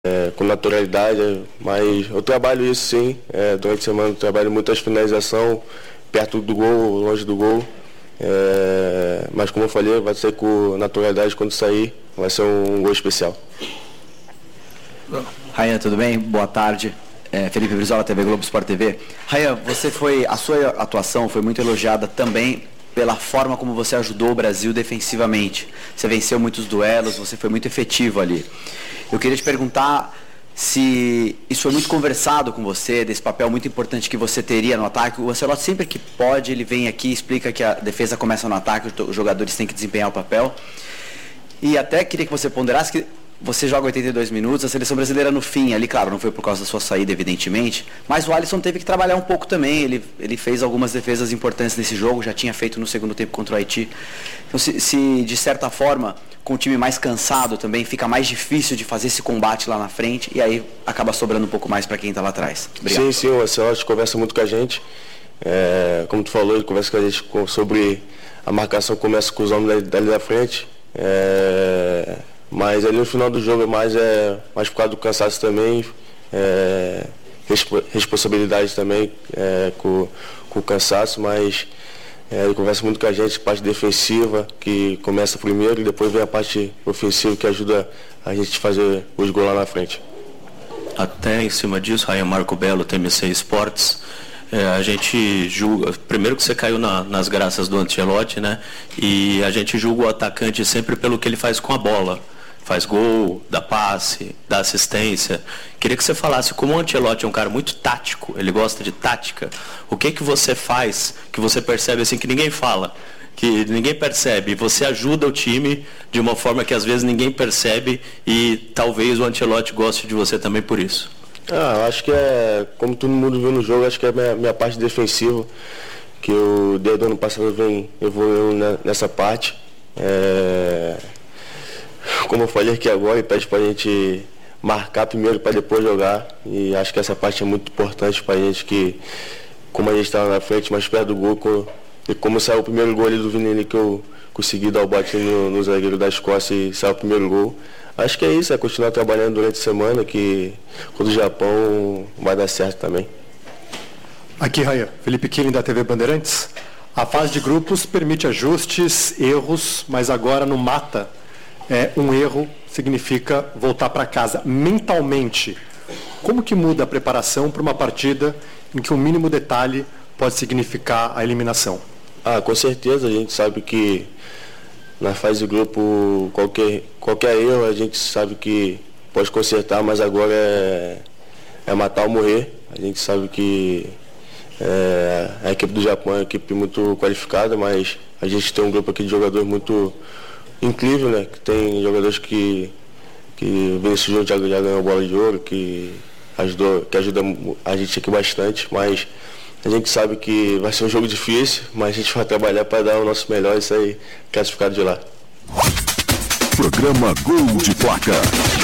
com naturalidade, mas eu trabalho isso sim, durante a semana eu trabalho muitas finalização, perto do gol, longe do gol, mas como eu falei, vai ser com naturalidade quando sair, vai ser um gol especial. Rayan, tudo bem? Boa tarde. Felipe Brizola, TV Globo Sport TV. Rayan, a sua atuação foi muito elogiada também pela forma como você ajudou o Brasil defensivamente. Você venceu muitos duelos, você foi muito efetivo ali. Eu queria te perguntar se isso foi muito conversado com você, desse papel muito importante que você teria no ataque. O Ancelotti, sempre que pode, ele vem aqui e explica que a defesa começa no ataque, os jogadores têm que desempenhar o papel. E até queria que você ponderasse que você joga 82 minutos, a seleção brasileira no fim ali, claro, não foi por causa da sua saída, evidentemente, mas o Alisson teve que trabalhar um pouco também, ele fez algumas defesas importantes nesse jogo, já tinha feito no segundo tempo contra o Haiti. Então, se de certa forma, com o time mais cansado também, fica mais difícil de fazer esse combate lá na frente, e aí acaba sobrando um pouco mais para quem está lá atrás. Obrigado. Sim, o Ancelotti conversa muito com a gente, como tu falou, ele conversa com a gente sobre a marcação, começa com os homens dali da frente, mas ali no final do jogo mais por causa do cansaço também, responsabilidade também com o cansaço, mas ele conversa muito com a gente, parte defensiva, que começa primeiro, e depois vem a parte ofensiva que ajuda a gente a fazer os gols lá na frente. Até em cima disso, Rayan, Marco Belo, TMC Esportes, a gente julga, primeiro que você caiu nas graças do Ancelotti, né? E a gente julga o atacante sempre pelo que ele faz com a bola. Faz gol, dá passe, dá assistência. Queria que você falasse, como o Ancelotti é um cara muito tático, ele gosta de tática, o que você faz que você percebe assim que ninguém fala, que ninguém percebe, você ajuda o time de uma forma que às vezes ninguém percebe e talvez o Ancelotti goste de você também por isso? Acho que como todo mundo viu no jogo, acho que é a minha parte defensiva, que eu desde o ano passado vem evoluindo nessa parte. Como eu falei aqui agora, ele pede pra gente marcar primeiro para depois jogar, e acho que essa parte é muito importante pra gente, que como a gente estava na frente, mais perto do gol, e como saiu o primeiro gol ali do Vini, que eu consegui dar o bote no zagueiro da Escócia e saiu o primeiro gol. Acho que é isso, continuar trabalhando durante a semana, que contra o Japão vai dar certo também. Aqui, Rayan, Felipe Killing da TV Bandeirantes. A fase de grupos permite ajustes, erros, mas agora no mata, um erro significa voltar para casa. Mentalmente, como que muda a preparação para uma partida em que o mínimo detalhe pode significar a eliminação? Com certeza, a gente sabe que na fase de grupo qualquer erro a gente sabe que pode consertar, mas agora é matar ou morrer. A gente sabe que a equipe do Japão é uma equipe muito qualificada, mas a gente tem um grupo aqui de jogadores muito incrível, né? Que tem jogadores que Vinícius Júnior já ganhou bola de ouro, que ajuda a gente aqui bastante, mas a gente sabe que vai ser um jogo difícil, mas a gente vai trabalhar para dar o nosso melhor e sair classificado de lá. Programa Gol de Placa.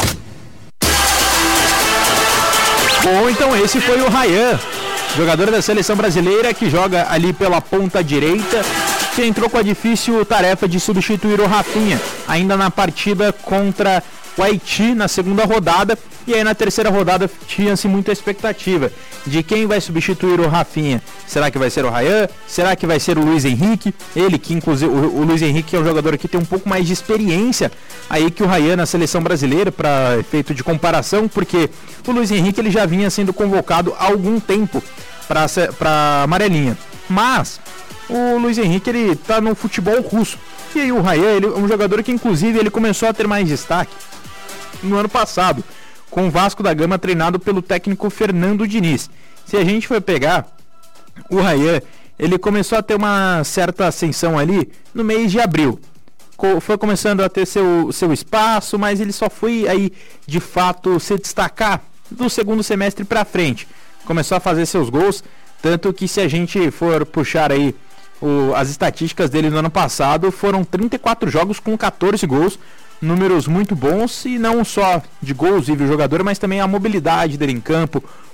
Bom, então esse foi o Rayan, jogador da seleção brasileira que joga ali pela ponta direita, que entrou com a difícil tarefa de substituir o Rafinha, ainda na partida contra o Haiti na segunda rodada, e aí na terceira rodada tinha-se muita expectativa de quem vai substituir o Rafinha. Será que vai ser o Rayan? Será que vai ser o Luiz Henrique? Ele que inclusive, o Luiz Henrique é um jogador que tem um pouco mais de experiência aí que o Rayan na seleção brasileira, para efeito de comparação, porque o Luiz Henrique ele já vinha sendo convocado há algum tempo para amarelinha, mas o Luiz Henrique ele tá no futebol russo, e aí o Rayan ele é um jogador que inclusive ele começou a ter mais destaque no ano passado, com o Vasco da Gama, treinado pelo técnico Fernando Diniz. Se a gente for pegar o Rayan, ele começou a ter uma certa ascensão ali no mês de abril, foi começando a ter seu espaço, mas ele só foi aí de fato se destacar do segundo semestre para frente, começou a fazer seus gols, tanto que se a gente for puxar aí as estatísticas dele no ano passado, foram 34 jogos com 14 gols, números muito bons, e não só de gols vive o jogador, mas também a mobilidade dele em campo,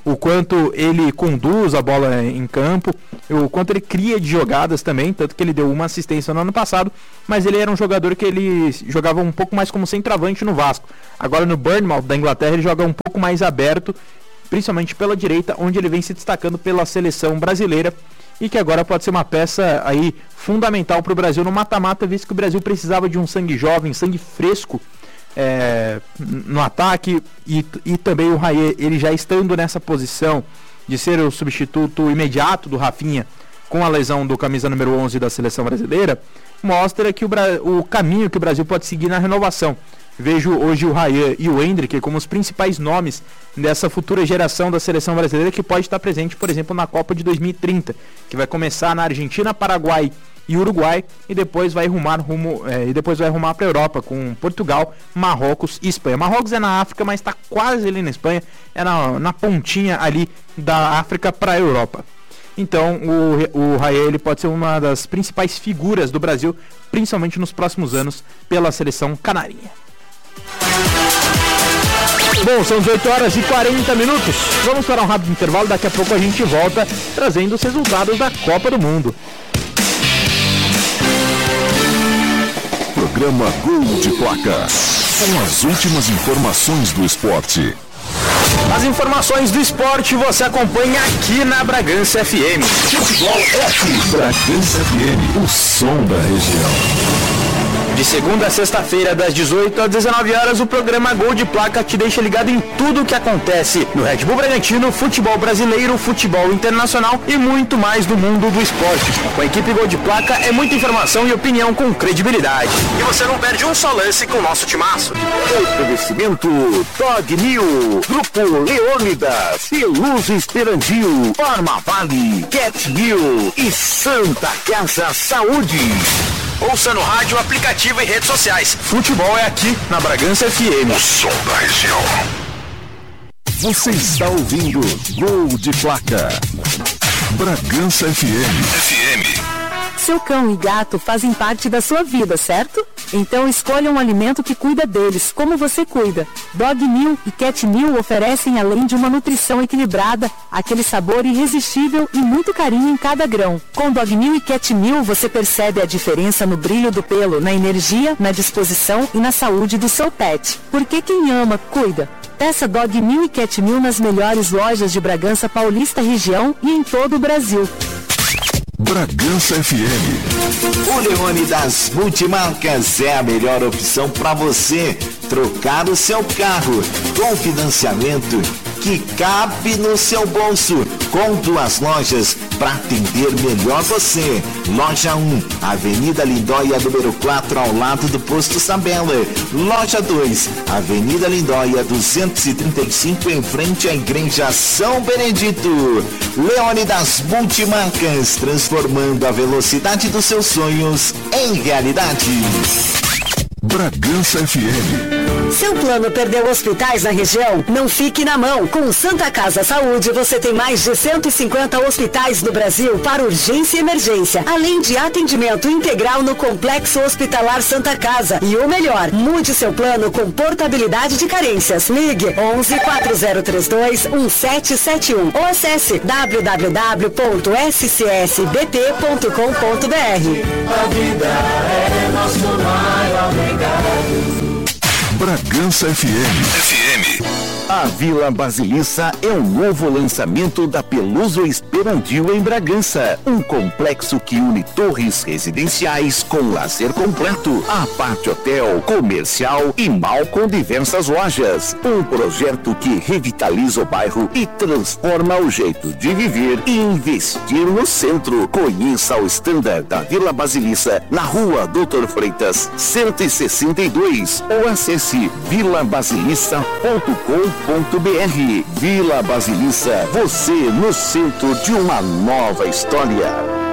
o quanto ele conduz a bola em campo, o quanto ele cria de jogadas também, tanto que ele deu uma assistência no ano passado, mas ele era um jogador que ele jogava um pouco mais como centroavante no Vasco. Agora no Bournemouth da Inglaterra ele joga um pouco mais aberto, principalmente pela direita, onde ele vem se destacando pela seleção brasileira, e que agora pode ser uma peça aí fundamental para o Brasil no mata-mata, visto que o Brasil precisava de um sangue jovem, sangue fresco no ataque, e também o Rayê, ele já estando nessa posição de ser o substituto imediato do Rafinha com a lesão do camisa número 11 da seleção brasileira, mostra que o caminho que o Brasil pode seguir na renovação. Vejo hoje o Rayê e o Endrick como os principais nomes dessa futura geração da seleção brasileira, que pode estar presente, por exemplo, na Copa de 2030, que vai começar na Argentina, Paraguai e Uruguai, e depois vai rumar para a Europa, com Portugal, Marrocos e Espanha. Marrocos é na África, mas está quase ali na Espanha, é na pontinha ali da África para a Europa. Então o Rayê, ele pode ser uma das principais figuras do Brasil, principalmente nos próximos anos, pela seleção canarinha. Bom, são 18h40. Vamos para um rápido intervalo, daqui a pouco a gente volta trazendo os resultados da Copa do Mundo. Programa Gol de Placa, com as últimas informações do esporte. As informações do esporte você acompanha aqui na Bragança FM. Futebol F. Bragança FM, o som da região. De segunda a sexta-feira, das 18 às 19 horas, o programa Gol de Placa te deixa ligado em tudo o que acontece no Red Bull Bragantino, futebol brasileiro, futebol internacional e muito mais do mundo do esporte. Com a equipe Gol de Placa é muita informação e opinião com credibilidade. E você não perde um só lance com o nosso timaço. Oferecimento Dog New, Grupo Leônidas, Peluso Esperandil, Forma Vale, Cat New e Santa Casa Saúde. Ouça no rádio, aplicativo e redes sociais. Futebol é aqui na Bragança FM. O som da região. Você está ouvindo Gol de Placa. Bragança FM. Seu cão e gato fazem parte da sua vida, certo? Então escolha um alimento que cuida deles, como você cuida. Dog New e Cat New oferecem, além de uma nutrição equilibrada, aquele sabor irresistível e muito carinho em cada grão. Com Dog New e Cat New você percebe a diferença no brilho do pelo, na energia, na disposição e na saúde do seu pet. Porque quem ama, cuida. Peça Dog New e Cat New nas melhores lojas de Bragança Paulista região e em todo o Brasil. Bragança FM. O Leônidas Multimarcas é a melhor opção para você trocar o seu carro com financiamento que cabe no seu bolso, com 2 lojas para atender melhor você. Loja 1, Avenida Lindóia, número 4, ao lado do Posto Sabela. Loja 2, Avenida Lindóia, 235, em frente à Igreja São Benedito. Leônidas Multimarcas, transformando a velocidade dos seus sonhos em realidade. Bragança FM. Seu plano perdeu hospitais na região? Não fique na mão. Com Santa Casa Saúde, você tem mais de 150 hospitais no Brasil para urgência e emergência, além de atendimento integral no Complexo Hospitalar Santa Casa. E o melhor, mude seu plano com portabilidade de carências. Ligue 11 4032 1771 ou acesse www.scsbp.com.br. A vida é nosso maior legado. Bragança FM. A Vila Basilissa é um novo lançamento da Peluso Esperandil em Bragança. Um complexo que une torres residenciais com lazer completo, a parte hotel, comercial e mall com diversas lojas. Um projeto que revitaliza o bairro e transforma o jeito de viver e investir no centro. Conheça o standard da Vila Basilissa na rua Doutor Freitas 162 ou acesse vilabasilissa.com.br. Vila Basilissa, você no centro de uma nova história.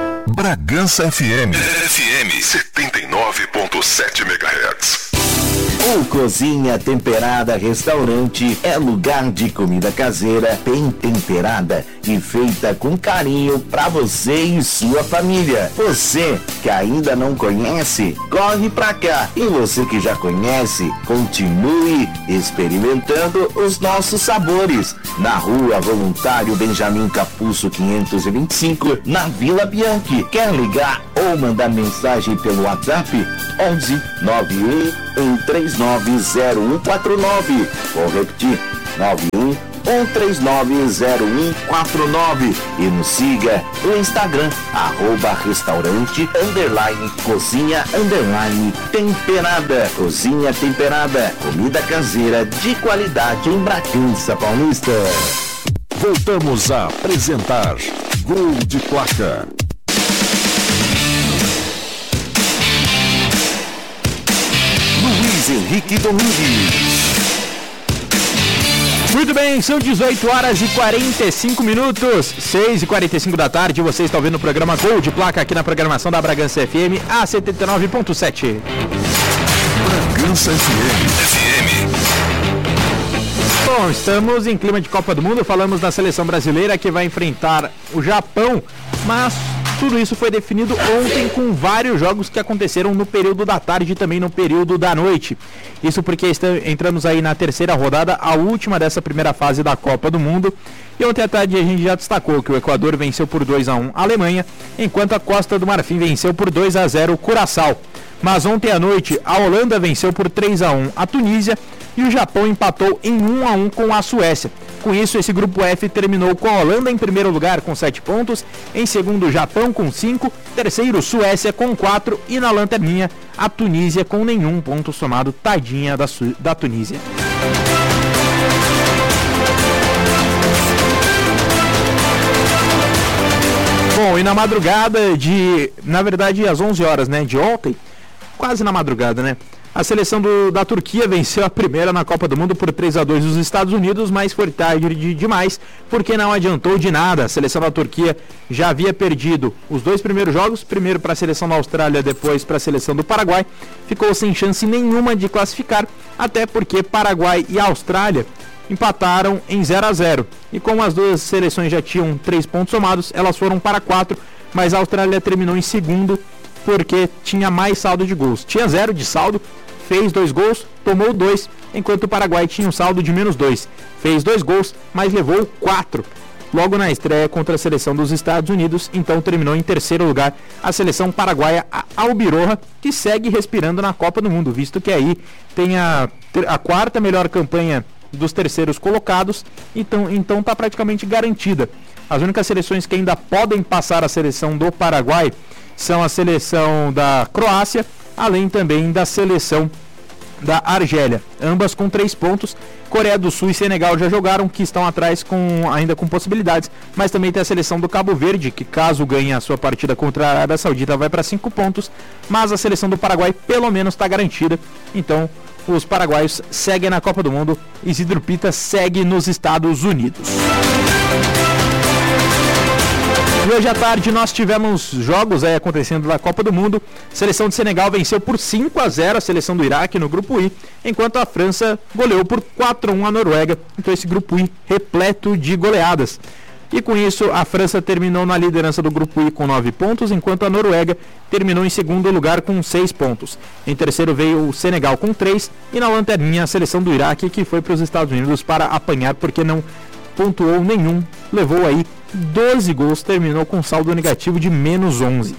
Bragança FM 79.7 MHz. O Cozinha Temperada Restaurante é lugar de comida caseira, bem temperada e feita com carinho para você e sua família. Você que ainda não conhece, corre pra cá. E você que já conhece, continue experimentando os nossos sabores. Na Rua Voluntário Benjamin Capuzzo 525, na Vila Bianchi. Quer ligar ou mandar mensagem pelo WhatsApp? 11 91 1390149. Vou repetir, 91 1390149. E nos siga no Instagram, @restaurante_cozinha_temperada. Cozinha Temperada, comida caseira de qualidade em Bragança Paulista. Voltamos a apresentar Gol de Placa. Luiz Henrique Domingues. Muito bem, são 18h45, 6h45 da tarde. Você está ouvindo o programa Gol de Placa aqui na programação da Bragança FM, a 79.7. Bragança FM. Bom, estamos em clima de Copa do Mundo, falamos da seleção brasileira que vai enfrentar o Japão, mas tudo isso foi definido ontem com vários jogos que aconteceram no período da tarde e também no período da noite. Isso porque entramos aí na terceira rodada, a última dessa primeira fase da Copa do Mundo. E ontem à tarde a gente já destacou que o Equador venceu por 2-1 a Alemanha, enquanto a Costa do Marfim venceu por 2-0 o Curaçao. Mas ontem à noite a Holanda venceu por 3-1 a Tunísia e o Japão empatou em 1-1 com a Suécia. Com isso, esse grupo F terminou com a Holanda em primeiro lugar com 7 pontos, em segundo o Japão com 5, terceiro Suécia com 4 e na lanterninha a Tunísia com nenhum ponto somado. Tadinha da Tunísia. Bom, e na madrugada na verdade às 11 horas, né, de ontem, quase na madrugada, né? A seleção da Turquia venceu a primeira na Copa do Mundo por 3-2 nos Estados Unidos, mas foi tarde demais, porque não adiantou de nada. A seleção da Turquia já havia perdido os 2 primeiros jogos, primeiro para a seleção da Austrália, depois para a seleção do Paraguai. Ficou sem chance nenhuma de classificar, até porque Paraguai e Austrália empataram em 0-0. E como as duas seleções já tinham 3 pontos somados, elas foram para 4, mas a Austrália terminou em segundo, porque tinha mais saldo de gols. Tinha 0 de saldo, fez 2 gols, tomou 2, enquanto o Paraguai tinha um saldo de -2. Fez 2 gols, mas levou 4. Logo na estreia contra a seleção dos Estados Unidos, então terminou em terceiro lugar a seleção paraguaia, a Albiroja, que segue respirando na Copa do Mundo, visto que aí tem a quarta melhor campanha dos terceiros colocados, então está praticamente garantida. As únicas seleções que ainda podem passar a seleção do Paraguai são a seleção da Croácia, além também da seleção da Argélia, ambas com 3 pontos. Coreia do Sul e Senegal já jogaram, que estão atrás ainda com possibilidades, mas também tem a seleção do Cabo Verde, que caso ganhe a sua partida contra a Arábia Saudita vai para 5 pontos, mas a seleção do Paraguai pelo menos está garantida. Então os paraguaios seguem na Copa do Mundo, Isidro Pita segue nos Estados Unidos. E hoje à tarde nós tivemos jogos acontecendo da Copa do Mundo. A seleção de Senegal venceu por 5-0 a seleção do Iraque no grupo I, enquanto a França goleou por 4-1 a Noruega. Então esse grupo I repleto de goleadas. E com isso a França terminou na liderança do grupo I com 9 pontos, enquanto a Noruega terminou em segundo lugar com 6 pontos. Em terceiro veio o Senegal com 3 e na lanterninha a seleção do Iraque, que foi para os Estados Unidos para apanhar porque não pontuou nenhum, levou aí 12 gols, terminou com saldo negativo de -11.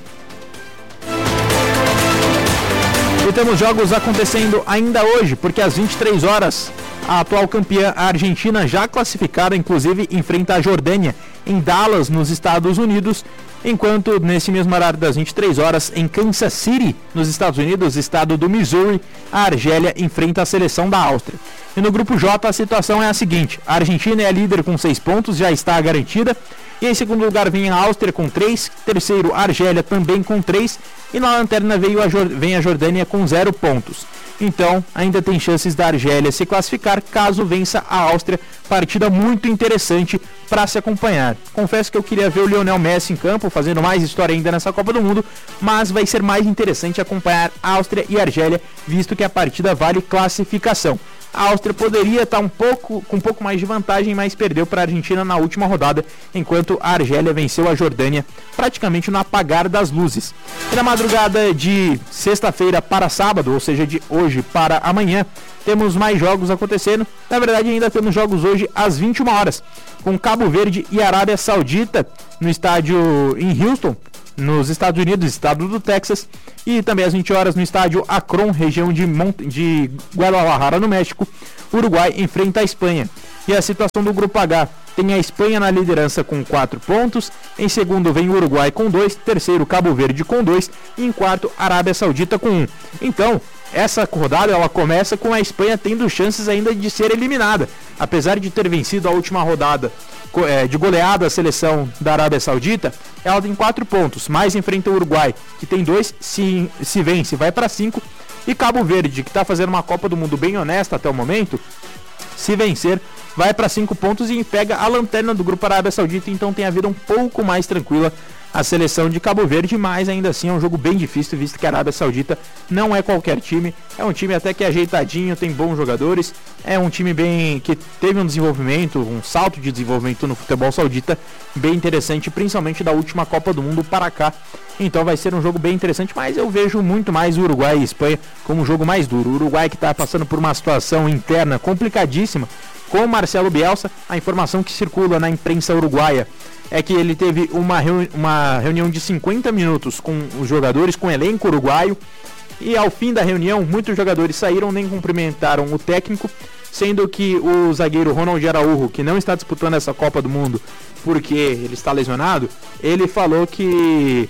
E temos jogos acontecendo ainda hoje, porque às 23 horas a atual campeã, a Argentina, já classificada, inclusive enfrenta a Jordânia em Dallas, nos Estados Unidos, enquanto nesse mesmo horário das 23 horas em Kansas City, nos Estados Unidos, estado do Missouri, a Argélia enfrenta a seleção da Áustria. E no grupo J a situação é a seguinte: a Argentina é a líder com 6 pontos, já está garantida. E em segundo lugar vem a Áustria com 3, terceiro a Argélia também com 3, e na lanterna vem a Jordânia com 0 pontos. Então ainda tem chances da Argélia se classificar caso vença a Áustria, partida muito interessante para se acompanhar. Confesso que eu queria ver o Lionel Messi em campo, fazendo mais história ainda nessa Copa do Mundo, mas vai ser mais interessante acompanhar Áustria e Argélia, visto que a partida vale classificação. A Áustria poderia estar com um pouco mais de vantagem, mas perdeu para a Argentina na última rodada, enquanto a Argélia venceu a Jordânia praticamente no apagar das luzes. E na madrugada de sexta-feira para sábado, ou seja, de hoje para amanhã, temos mais jogos acontecendo. Na verdade, ainda temos jogos hoje às 21 horas, com Cabo Verde e Arábia Saudita no estádio em Houston, nos Estados Unidos, estado do Texas, e também às 20 horas no estádio Akron, região de Guadalajara, no México. O Uruguai enfrenta a Espanha. E a situação do grupo H tem a Espanha na liderança com 4 pontos, em segundo vem o Uruguai com 2, terceiro Cabo Verde com 2 e em quarto Arábia Saudita com 1. Então, essa rodada ela começa com a Espanha tendo chances ainda de ser eliminada, apesar de ter vencido a última rodada de goleada a seleção da Arábia Saudita. Ela tem 4 pontos, mas enfrenta o Uruguai, que tem 2, se vence vai para 5, e Cabo Verde, que está fazendo uma Copa do Mundo bem honesta até o momento, se vencer vai para 5 pontos e pega a lanterna do grupo Arábia Saudita. Então tem a vida um pouco mais tranquila a seleção de Cabo Verde, mas ainda assim é um jogo bem difícil, visto que a Arábia Saudita não é qualquer time, é um time até que ajeitadinho, tem bons jogadores, é um time bem que teve um desenvolvimento, um salto de desenvolvimento no futebol saudita bem interessante, principalmente da última Copa do Mundo para cá. Então vai ser um jogo bem interessante, mas eu vejo muito mais o Uruguai e Espanha como um jogo mais duro. O Uruguai que está passando por uma situação interna complicadíssima com o Marcelo Bielsa. A informação que circula na imprensa uruguaia é que ele teve uma reunião de 50 minutos com os jogadores, com o elenco uruguaio, e ao fim da reunião muitos jogadores saíram, nem cumprimentaram o técnico, sendo que o zagueiro Ronald Araújo, que não está disputando essa Copa do Mundo porque ele está lesionado, ele falou que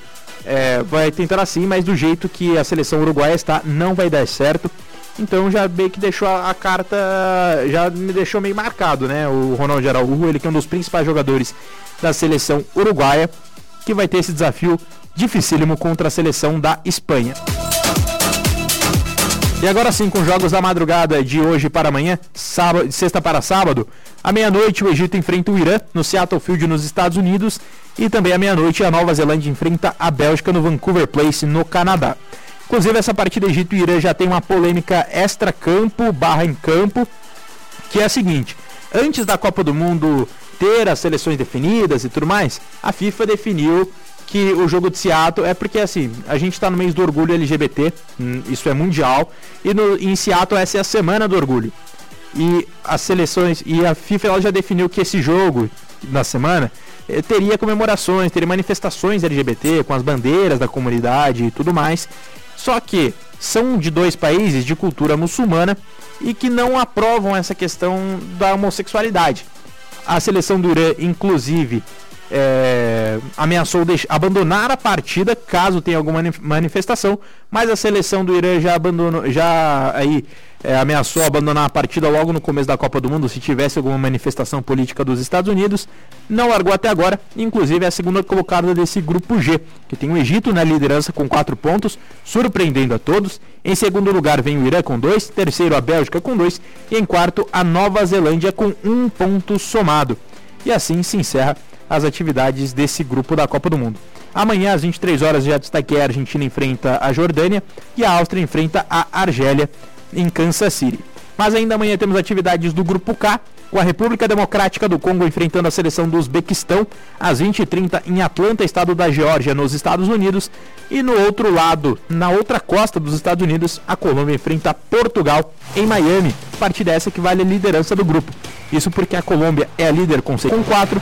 vai tentar assim, mas do jeito que a seleção uruguaia está, não vai dar certo. Então já meio que deixou a carta, já me deixou meio marcado, né? O Ronald Araújo, ele que é um dos principais jogadores da seleção uruguaia, que vai ter esse desafio dificílimo contra a seleção da Espanha. E agora sim, com jogos da madrugada de hoje para amanhã, de sexta para sábado, à meia-noite o Egito enfrenta o Irã no Seattle Field nos Estados Unidos, e também à meia-noite a Nova Zelândia enfrenta a Bélgica no Vancouver Place no Canadá. Inclusive essa partida Egito e Irã já tem uma polêmica extra-campo / em campo, que é a seguinte: antes da Copa do Mundo ter as seleções definidas e tudo mais, a FIFA definiu que o jogo de Seattle é porque assim, a gente está no mês do orgulho LGBT, isso é mundial, e em Seattle essa é a semana do orgulho. E as seleções, e a FIFA ela já definiu que esse jogo na semana teria comemorações, teria manifestações LGBT com as bandeiras da comunidade e tudo mais. Só que são de 2 países de cultura muçulmana e que não aprovam essa questão da homossexualidade. A seleção do Irã, inclusive, ameaçou abandonar a partida caso tenha alguma manifestação, mas a seleção do Irã ameaçou abandonar a partida logo no começo da Copa do Mundo se tivesse alguma manifestação política dos Estados Unidos. Não largou até agora, inclusive é a segunda colocada desse grupo G, que tem o Egito na liderança com 4 pontos, surpreendendo a todos. Em segundo lugar vem o Irã com 2, terceiro a Bélgica com 2 e em quarto a Nova Zelândia com 1 ponto somado. E assim se encerra as atividades desse grupo da Copa do Mundo. Amanhã às 23 horas já destaquei, a Argentina enfrenta a Jordânia e a Áustria enfrenta a Argélia em Kansas City. Mas ainda amanhã temos atividades do grupo K, com a República Democrática do Congo enfrentando a seleção do Uzbequistão às 20h30 em Atlanta, estado da Geórgia, nos Estados Unidos. E no outro lado, na outra costa dos Estados Unidos, a Colômbia enfrenta Portugal em Miami. Partida essa que vale a liderança do grupo. Isso porque a Colômbia é a líder com 4.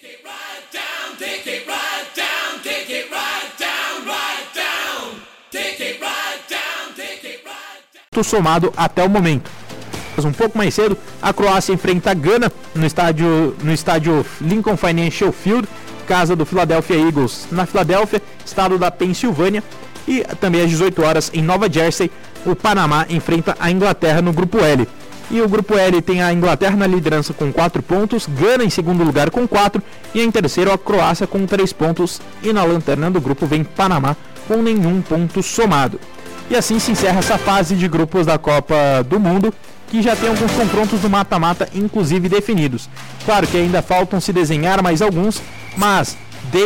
Somado até o momento. Um pouco mais cedo, a Croácia enfrenta a Gana no estádio Lincoln Financial Field, casa do Philadelphia Eagles, na Filadélfia, estado da Pensilvânia. E também às 18 horas em Nova Jersey, o Panamá enfrenta a Inglaterra no grupo L. E o grupo L tem a Inglaterra na liderança com 4 pontos, Gana em segundo lugar com 4 e em terceiro a Croácia com 3 pontos. E na lanterna do grupo vem Panamá com nenhum ponto somado. E assim se encerra essa fase de grupos da Copa do Mundo, que já tem alguns confrontos do mata-mata inclusive definidos. Claro que ainda faltam se desenhar mais alguns, mas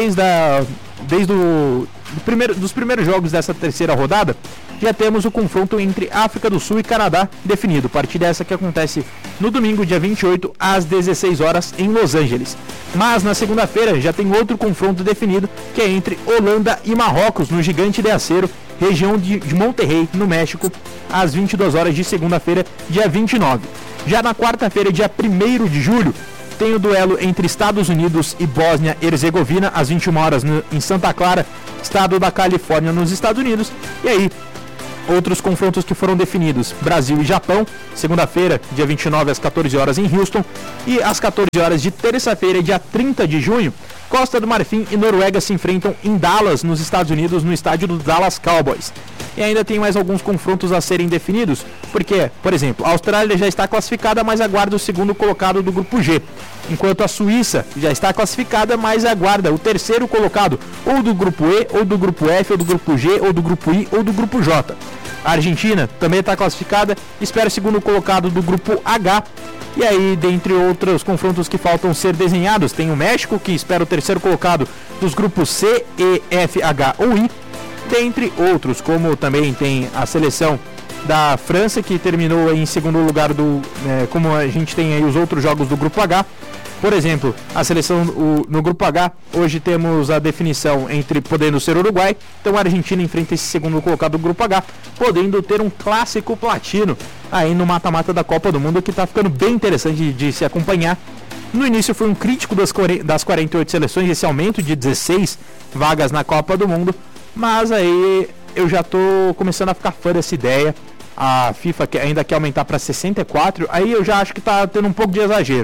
dos primeiros jogos dessa terceira rodada, já temos o confronto entre África do Sul e Canadá definido. Partida essa que acontece no domingo, dia 28, às 16 horas em Los Angeles. Mas na segunda-feira já tem outro confronto definido, que é entre Holanda e Marrocos, no Gigante de Acero, região de Monterrey, no México, às 22 horas de segunda-feira, dia 29. Já na quarta-feira, dia 1º de julho, tem o duelo entre Estados Unidos e Bósnia-Herzegovina, às 21 horas em Santa Clara, estado da Califórnia, nos Estados Unidos. E aí, outros confrontos que foram definidos: Brasil e Japão, segunda-feira, dia 29, às 14 horas em Houston. E às 14 horas de terça-feira, dia 30 de junho, Costa do Marfim e Noruega se enfrentam em Dallas, nos Estados Unidos, no estádio do Dallas Cowboys. E ainda tem mais alguns confrontos a serem definidos, porque, por exemplo, a Austrália já está classificada, mas aguarda o segundo colocado do grupo G, enquanto a Suíça já está classificada, mas aguarda o terceiro colocado, ou do grupo E, ou do grupo F, ou do grupo G, ou do grupo I, ou do grupo J. A Argentina também está classificada, espera o segundo colocado do grupo H. E aí, dentre outros confrontos que faltam ser desenhados, tem o México, que espera o terceiro colocado dos grupos C, E, F, H ou I. Dentre outros, como também tem a seleção da França, que terminou em segundo lugar como a gente tem aí os outros jogos do grupo H. Por exemplo, a seleção no grupo H, hoje temos a definição entre podendo ser Uruguai, então a Argentina enfrenta esse segundo colocado do grupo H, podendo ter um clássico platino aí no mata-mata da Copa do Mundo, que está ficando bem interessante de se acompanhar. No início foi um crítico das 48 seleções, esse aumento de 16 vagas na Copa do Mundo, mas aí eu já estou começando a ficar fã dessa ideia. A FIFA ainda quer aumentar para 64, aí eu já acho que está tendo um pouco de exagero.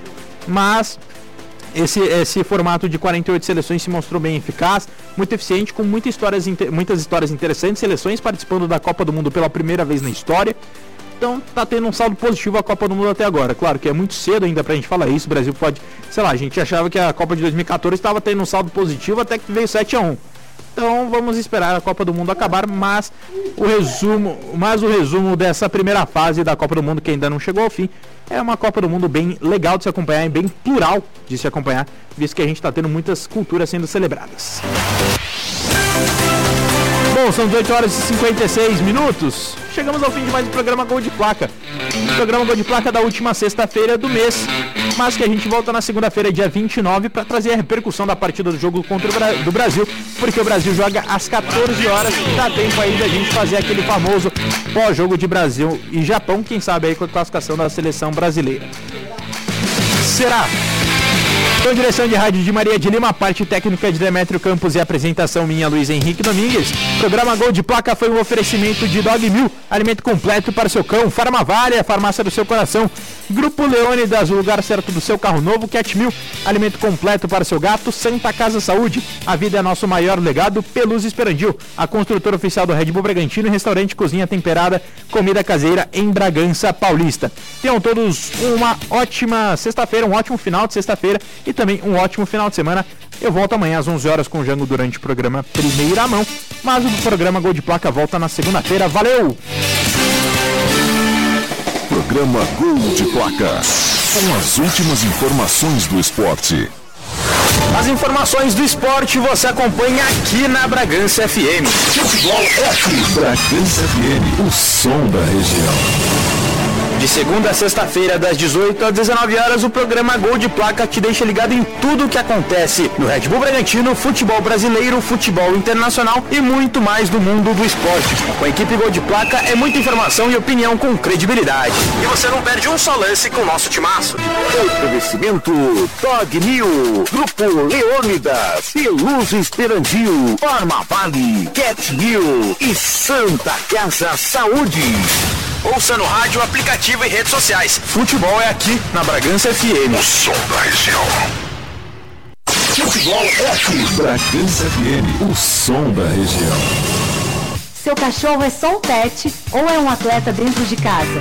Mas esse formato de 48 seleções se mostrou bem eficaz, muito eficiente, com muitas histórias interessantes, seleções participando da Copa do Mundo pela primeira vez na história. Então tá tendo um saldo positivo a Copa do Mundo até agora. Claro que é muito cedo ainda pra gente falar isso. O Brasil pode, sei lá, a gente achava que a Copa de 2014 estava tendo um saldo positivo até que veio 7-1. Então vamos esperar a Copa do Mundo acabar, mas o resumo dessa primeira fase da Copa do Mundo, que ainda não chegou ao fim, é uma Copa do Mundo bem legal de se acompanhar e bem plural de se acompanhar, visto que a gente está tendo muitas culturas sendo celebradas. Bom, são 18 horas e 56 minutos. Chegamos ao fim de mais um programa Gol de Placa. O programa Gol de Placa da última sexta-feira do mês, mas que a gente volta na segunda-feira, dia 29, para trazer a repercussão da partida do jogo do Brasil, porque o Brasil joga às 14 horas e dá tempo aí da gente fazer aquele famoso pós-jogo de Brasil e Japão, quem sabe aí com a classificação da seleção brasileira. Será? Com direção de rádio de Maria de Lima, parte técnica de Demétrio Campos e apresentação minha, Luiz Henrique Domingues. Programa Gol de Placa foi um oferecimento de Dog Mil, alimento completo para o seu cão, Farmavale, a farmácia do seu coração. Grupo Leônidas, o lugar certo do seu carro novo. Cat Mil, alimento completo para o seu gato. Santa Casa Saúde, a vida é nosso maior legado. Peluz Esperandil, a construtora oficial do Red Bull Bragantino, restaurante cozinha temperada, comida caseira em Bragança Paulista. Tenham todos uma ótima sexta-feira, um ótimo final de sexta-feira e também um ótimo final de semana. Eu volto amanhã às 11 horas com o Jango durante o programa Primeira Mão, mas o programa Gol de Placa volta na segunda-feira. Valeu! Programa Gol de Placa, com as últimas informações do esporte. As informações do esporte você acompanha aqui na Bragança FM. Futebol F. Bragança FM, o som da região. De segunda a sexta-feira, das 18 às 19 horas, o programa Gol de Placa te deixa ligado em tudo o que acontece no Red Bull Bragantino, futebol brasileiro, futebol internacional e muito mais do mundo do esporte. Com a equipe Gol de Placa é muita informação e opinião com credibilidade. E você não perde um só lance com o nosso timaço. Oferecimento Dog Mil, Grupo Leônidas, Peluz Esperandil, Farmavale, Cat Mil e Santa Casa Saúde. Ouça no rádio, aplicativo e redes sociais. Futebol é aqui na Bragança FM. O som da região. Futebol F. Bragança FM, o som da região. Seu cachorro é só um pet ou é um atleta dentro de casa? Se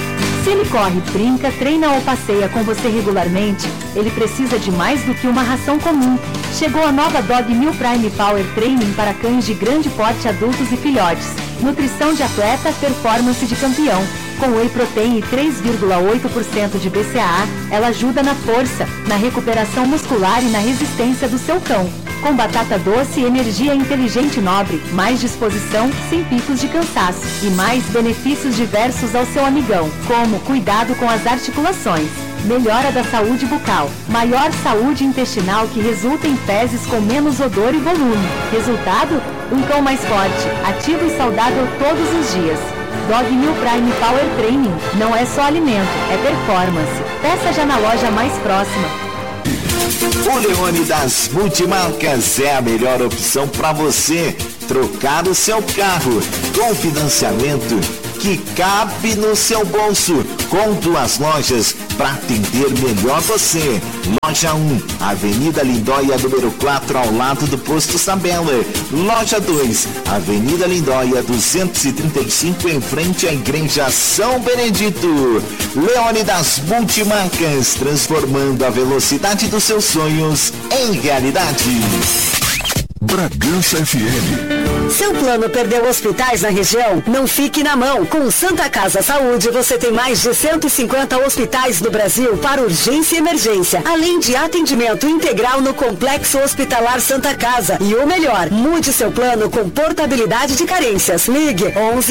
Se ele corre, brinca, treina ou passeia com você regularmente, ele precisa de mais do que uma ração comum. Chegou a nova Dog Meal Prime Power Training para cães de grande porte, adultos e filhotes. Nutrição de atleta, performance de campeão. Com whey protein e 3,8% de BCAA, ela ajuda na força, na recuperação muscular e na resistência do seu cão. Com batata doce, energia inteligente e nobre, mais disposição, sem picos de cansaço e mais benefícios diversos ao seu amigão, como cuidado com as articulações, melhora da saúde bucal, maior saúde intestinal que resulta em fezes com menos odor e volume. Resultado? Um cão mais forte, ativo e saudável todos os dias. Dog Meal Prime Power Training não é só alimento, é performance. Peça já na loja mais próxima. O Leônidas Multimarcas é a melhor opção para você trocar o seu carro com financiamento que cabe no seu bolso, com 2 lojas para atender melhor você. Loja 1, Avenida Lindóia, número 4, ao lado do Posto Sabela. Loja 2, Avenida Lindóia, 235, em frente à Igreja São Benedito. Leônidas Multimarcas, transformando a velocidade dos seus sonhos em realidade. Bragança FM. Seu plano perdeu hospitais na região? Não fique na mão. Com Santa Casa Saúde, você tem mais de 150 hospitais no Brasil para urgência e emergência, além de atendimento integral no Complexo Hospitalar Santa Casa. E o melhor, mude seu plano com portabilidade de carências. Ligue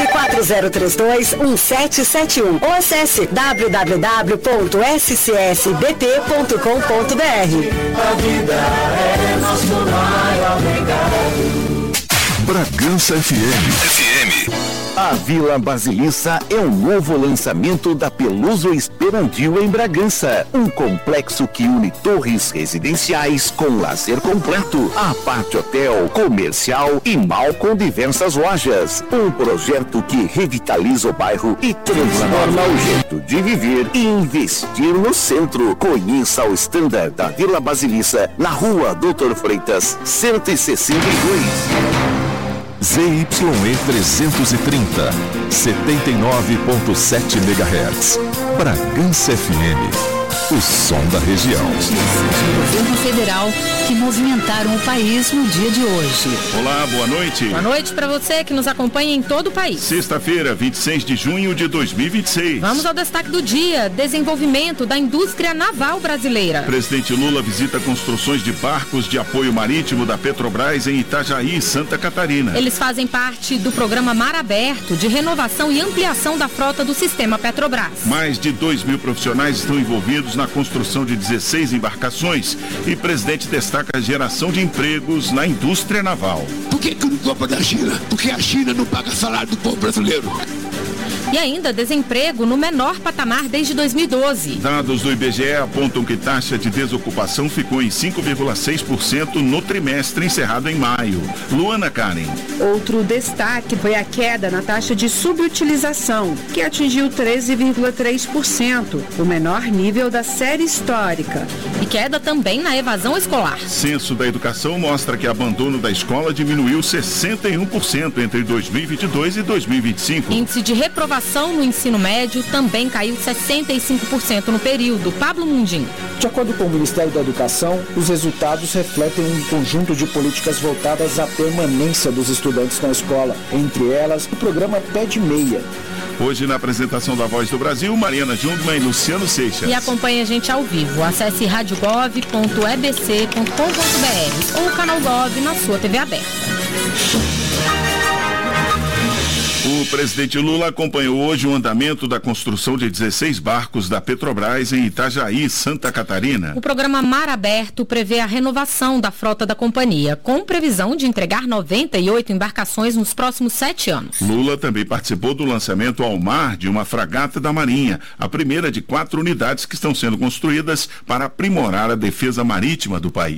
11-4032-1771 ou acesse www.scsbp.com.br. A vida é nosso maior legado. Bragança FM. A Vila Basiliça é um novo lançamento da Peluso Esperantil em Bragança. Um complexo que une torres residenciais com lazer completo, a parte hotel, comercial e mall com diversas lojas. Um projeto que revitaliza o bairro e transforma o jeito de viver e investir no centro. Conheça o standard da Vila Basiliça na Rua Doutor Freitas, 162. ZYE 330, 79.7 MHz. Bragança FM, o som da região. Notícias do governo federal que movimentaram o país no dia de hoje. Olá, boa noite. Boa noite para você que nos acompanha em todo o país. Sexta-feira, 26 de junho de 2026. Vamos ao destaque do dia: desenvolvimento da indústria naval brasileira. Presidente Lula visita construções de barcos de apoio marítimo da Petrobras em Itajaí, Santa Catarina. Eles fazem parte do programa Mar Aberto, de renovação e ampliação da frota do sistema Petrobras. Mais de 2.000 profissionais estão envolvidos na construção de 16 embarcações e o presidente destaca a geração de empregos na indústria naval. Por que não compra da China? Porque a China não paga salário do povo brasileiro. E ainda desemprego no menor patamar desde 2012. Dados do IBGE apontam que taxa de desocupação ficou em 5,6% no trimestre encerrado em maio. Luana Karen. Outro destaque foi a queda na taxa de subutilização, que atingiu 13,3%, o menor nível da série histórica. E queda também na evasão escolar. Censo da Educação mostra que o abandono da escola diminuiu 61% entre 2022 e 2025. Índice de reprovação no ensino médio também caiu 65% no período. Pablo Mundim. De acordo com o Ministério da Educação, os resultados refletem um conjunto de políticas voltadas à permanência dos estudantes na escola, entre elas o programa Pé de Meia. Hoje, na apresentação da Voz do Brasil, Mariana Jungmann e Luciano Seixas. E acompanhe a gente ao vivo. Acesse radiogov.ebc.com.br ou o canal Gov na sua TV aberta. O presidente Lula acompanhou hoje o andamento da construção de 16 barcos da Petrobras em Itajaí, Santa Catarina. O programa Mar Aberto prevê a renovação da frota da companhia, com previsão de entregar 98 embarcações nos próximos 7 anos. Lula também participou do lançamento ao mar de uma fragata da Marinha, a primeira de 4 unidades que estão sendo construídas para aprimorar a defesa marítima do país.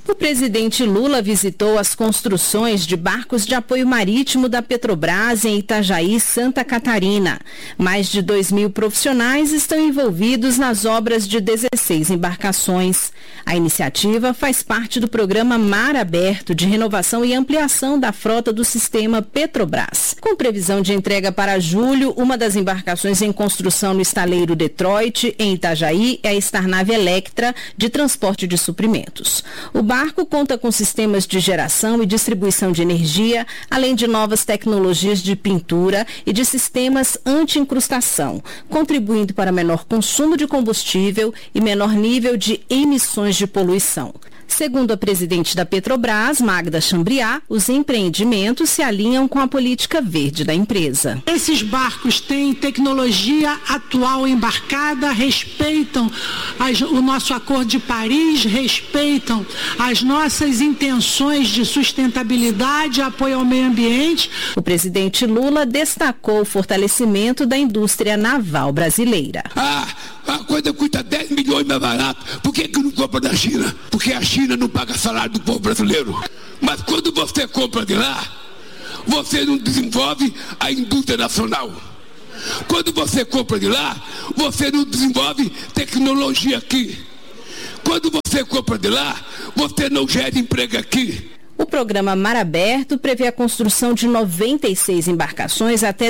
O presidente Lula visitou as construções de barcos de apoio marítimo da Petrobras em Itajaí, Santa Catarina. Mais de 2.000 profissionais estão envolvidos nas obras de 16 embarcações. A iniciativa faz parte do programa Mar Aberto de renovação e ampliação da frota do sistema Petrobras. Com previsão de entrega para julho, uma das embarcações em construção no estaleiro Detroit, em Itajaí, é a Starnave Electra, de transporte de suprimentos. O barco conta com sistemas de geração e distribuição de energia, além de novas tecnologias de pintura e de sistemas anti-incrustação, contribuindo para menor consumo de combustível e menor nível de emissões de poluição. Segundo a presidente da Petrobras, Magda Chambriat, os empreendimentos se alinham com a política verde da empresa. Esses barcos têm tecnologia atual embarcada, respeitam o nosso Acordo de Paris, respeitam as nossas intenções de sustentabilidade, apoio ao meio ambiente. O presidente Lula destacou o fortalecimento da indústria naval brasileira. A coisa custa 10 milhões mais barato. Por que não compra da China? Porque a China não paga salário do povo brasileiro. Mas quando você compra de lá, você não desenvolve a indústria nacional. Quando você compra de lá, você não desenvolve tecnologia aqui. Quando você compra de lá, você não gera emprego aqui. O programa Mar Aberto prevê a construção de 96 embarcações até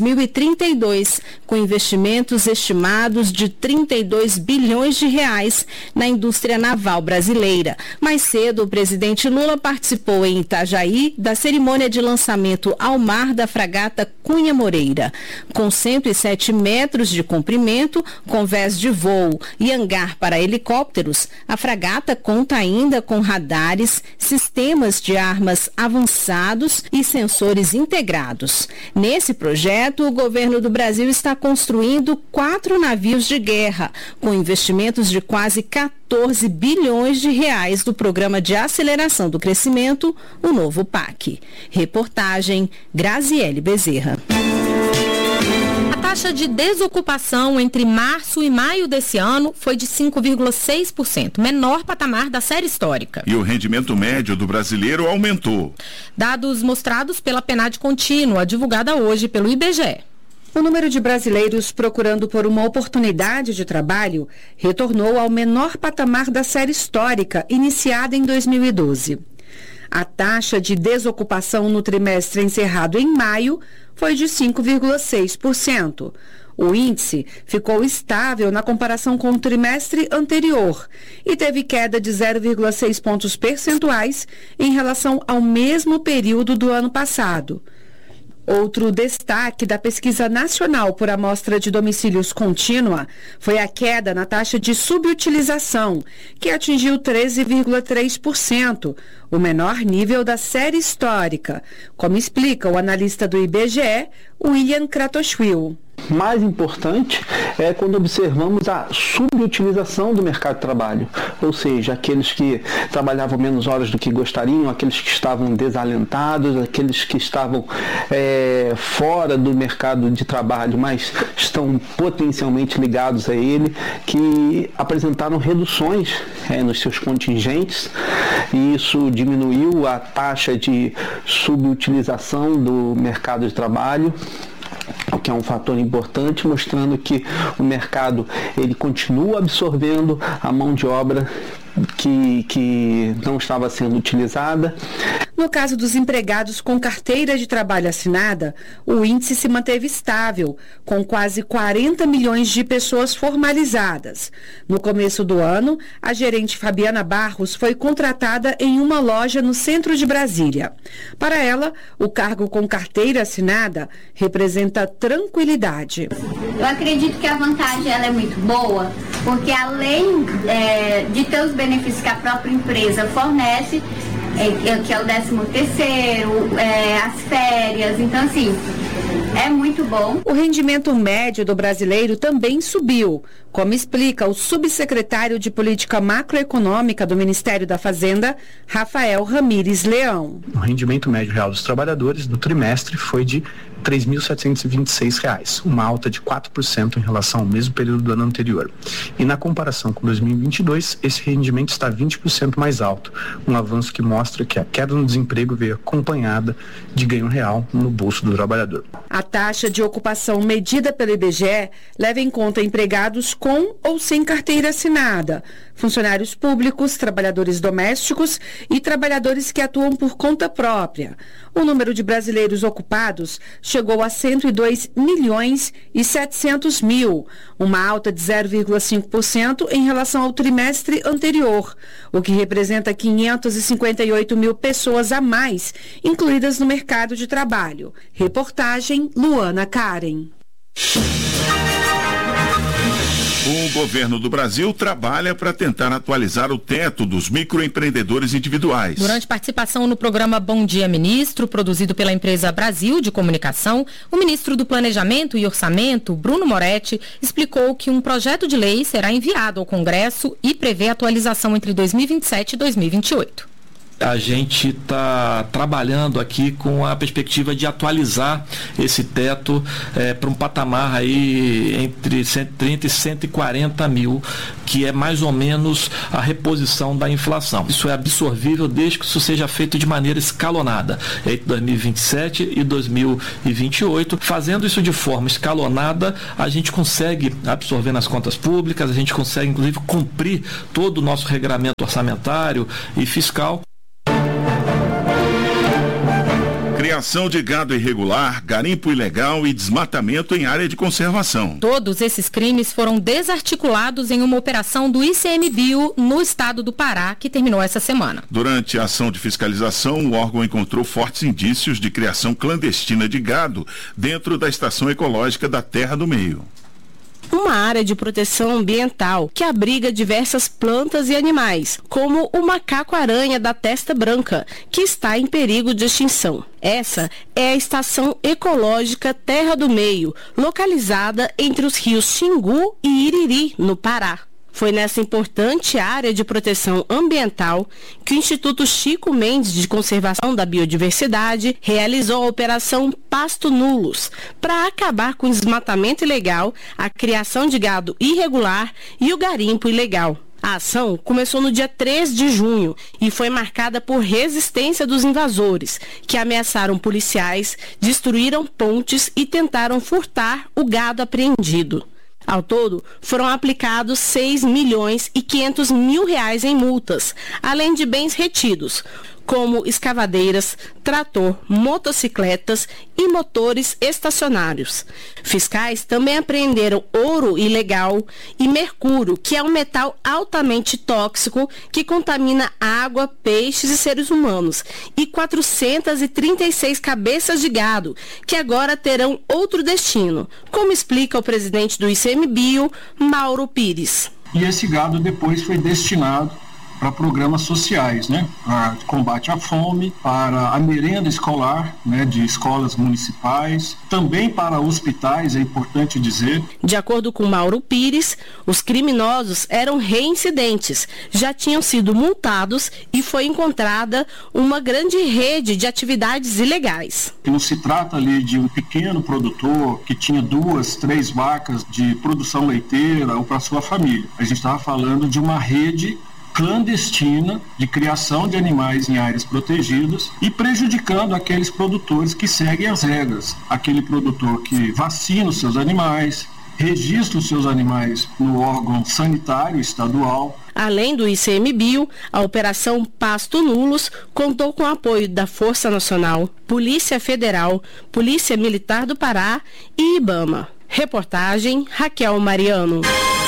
2032, com investimentos estimados de 32 bilhões de reais na indústria naval brasileira. Mais cedo, o presidente Lula participou em Itajaí da cerimônia de lançamento ao mar da fragata Cunha Moreira. Com 107 metros de comprimento, com vés de voo e hangar para helicópteros, a fragata conta ainda com radares, sistemas de armas avançados e sensores integrados. Nesse projeto, o governo do Brasil está construindo 4 navios de guerra, com investimentos de quase 14 bilhões de reais do Programa de Aceleração do Crescimento, o novo PAC. Reportagem Graziele Bezerra. A taxa de desocupação entre março e maio desse ano foi de 5,6%, menor patamar da série histórica. E o rendimento médio do brasileiro aumentou. Dados mostrados pela PNAD contínua, divulgada hoje pelo IBGE. O número de brasileiros procurando por uma oportunidade de trabalho retornou ao menor patamar da série histórica, iniciada em 2012. A taxa de desocupação no trimestre encerrado em maio foi de 5,6%. O índice ficou estável na comparação com o trimestre anterior e teve queda de 0,6 pontos percentuais em relação ao mesmo período do ano passado. Outro destaque da Pesquisa Nacional por Amostra de Domicílios Contínua foi a queda na taxa de subutilização, que atingiu 13,3%, o menor nível da série histórica, como explica o analista do IBGE, William Kratochwil. Mais importante é quando observamos a subutilização do mercado de trabalho, ou seja, aqueles que trabalhavam menos horas do que gostariam, aqueles que estavam desalentados, aqueles que estavam fora do mercado de trabalho, mas estão potencialmente ligados a ele, que apresentaram reduções nos seus contingentes, e isso diminuiu a taxa de subutilização do mercado de trabalho, o que é um fator importante, mostrando que o mercado ele continua absorvendo a mão de obra que não estava sendo utilizada. No caso dos empregados com carteira de trabalho assinada, o índice se manteve estável, com quase 40 milhões de pessoas formalizadas. No começo do ano, a gerente Fabiana Barros foi contratada em uma loja no centro de Brasília. Para ela, o cargo com carteira assinada representa tranquilidade. Eu acredito que a vantagem ela é muito boa, porque além de ter os benefícios que a própria empresa fornece, que é o 13º, as férias, então assim, é muito bom. O rendimento médio do brasileiro também subiu, como explica o subsecretário de Política Macroeconômica do Ministério da Fazenda, Rafael Ramires Leão. O rendimento médio real dos trabalhadores no trimestre foi de R$ 3.726, uma alta de 4% em relação ao mesmo período do ano anterior. E na comparação com 2022, esse rendimento está 20% mais alto, um avanço que mostra que a queda no desemprego veio acompanhada de ganho real no bolso do trabalhador. A taxa de ocupação medida pelo IBGE leva em conta empregados com ou sem carteira assinada, funcionários públicos, trabalhadores domésticos e trabalhadores que atuam por conta própria. O número de brasileiros ocupados chegou a 102.700.000, uma alta de 0,5% em relação ao trimestre anterior, o que representa 558 mil pessoas a mais incluídas no mercado de trabalho. Reportagem Luana Karen. O governo do Brasil trabalha para tentar atualizar o teto dos microempreendedores individuais. Durante participação no programa Bom Dia Ministro, produzido pela empresa Brasil de Comunicação, o ministro do Planejamento e Orçamento, Bruno Moretti, explicou que um projeto de lei será enviado ao Congresso e prevê atualização entre 2027 e 2028. A gente está trabalhando aqui com a perspectiva de atualizar esse teto para um patamar aí entre 130 e 140 mil, que é mais ou menos a reposição da inflação. Isso é absorvível desde que isso seja feito de maneira escalonada, entre 2027 e 2028. Fazendo isso de forma escalonada, a gente consegue absorver nas contas públicas, a gente consegue inclusive cumprir todo o nosso regramento orçamentário e fiscal. Criação de gado irregular, garimpo ilegal e desmatamento em área de conservação. Todos esses crimes foram desarticulados em uma operação do ICMBio no estado do Pará, que terminou essa semana. Durante a ação de fiscalização, o órgão encontrou fortes indícios de criação clandestina de gado dentro da estação ecológica da Terra do Meio. Uma área de proteção ambiental que abriga diversas plantas e animais, como o macaco-aranha da testa branca, que está em perigo de extinção. Essa é a Estação Ecológica Terra do Meio, localizada entre os rios Xingu e Iriri, no Pará. Foi nessa importante área de proteção ambiental que o Instituto Chico Mendes de Conservação da Biodiversidade realizou a Operação Pasto Nulos, para acabar com o desmatamento ilegal, a criação de gado irregular e o garimpo ilegal. A ação começou no dia 3 de junho e foi marcada por resistência dos invasores, que ameaçaram policiais, destruíram pontes e tentaram furtar o gado apreendido. Ao todo, foram aplicados R$6.500.000 em multas, além de bens retidos, como escavadeiras, trator, motocicletas e motores estacionários. Fiscais também apreenderam ouro ilegal e mercúrio, que é um metal altamente tóxico que contamina água, peixes e seres humanos, e 436 cabeças de gado, que agora terão outro destino, como explica o presidente do ICMBio, Mauro Pires. E esse gado depois foi destinado para programas sociais, né? Para combate à fome, para a merenda escolar, né? De escolas municipais, também para hospitais, é importante dizer. De acordo com Mauro Pires, os criminosos eram reincidentes, já tinham sido multados e foi encontrada uma grande rede de atividades ilegais. Não se trata ali de um pequeno produtor que tinha 2, 3 vacas de produção leiteira ou para sua família. A gente estava falando de uma rede clandestina de criação de animais em áreas protegidas e prejudicando aqueles produtores que seguem as regras. Aquele produtor que vacina os seus animais, registra os seus animais no órgão sanitário estadual. Além do ICMBio, a Operação Pasto Nulos contou com o apoio da Força Nacional, Polícia Federal, Polícia Militar do Pará e IBAMA. Reportagem Raquel Mariano.